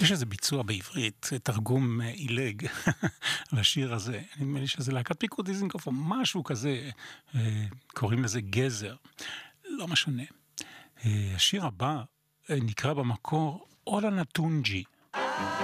יש איזה ביצוע בעברית, תרגום עילג לשיר הזה, נדמה לי שזה להקת פיקוד דיזנגוף או משהו כזה, קוראים לזה גזר, לא משנה. השיר הבא נקרא במקור אולה נטונג'י.